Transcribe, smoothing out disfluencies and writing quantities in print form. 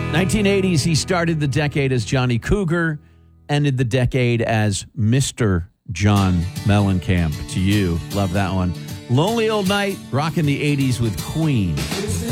1980s, he started the decade as Johnny Cougar, ended the decade as Mr. John Mellencamp. To you, love that one. Lonely Old Night, rocking the 80s with Queen.